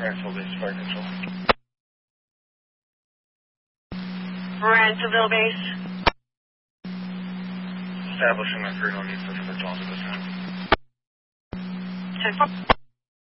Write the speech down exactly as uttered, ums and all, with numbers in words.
Rantsville Base Fire Control. Rantsville Base. Establishing my crew, no need for further calls at this time. ten four.